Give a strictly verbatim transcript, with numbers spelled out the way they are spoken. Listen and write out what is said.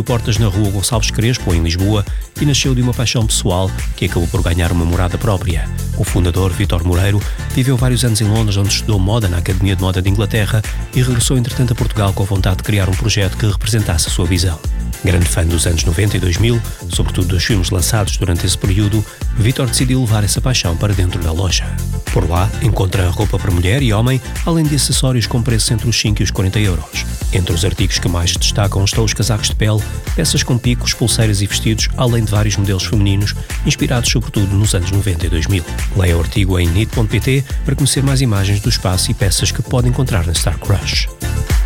portas na rua Gonçalves Crespo, em Lisboa, e nasceu de uma paixão pessoal que acabou por ganhar uma morada própria. O fundador, Vítor Moreiro, viveu vários anos em Londres, onde estudou moda na Academia de Moda de Inglaterra e regressou entretanto a Portugal com a vontade de criar um projeto que representasse a sua visão. Grande fã dos anos noventa e dois mil, sobretudo dos filmes lançados durante esse período, Vítor decidiu levar essa paixão para dentro da loja. Por lá, encontra roupa para mulher e homem, além de acessórios com preços entre os cinco e os quarenta euros. Entre os artigos que mais destacam estão os casacos de pele, peças com picos, pulseiras e vestidos, além de vários modelos femininos, inspirados sobretudo nos anos noventa e dois mil. Leia o artigo em nit ponto pt para conhecer mais imagens do espaço e peças que pode encontrar na Star Crush.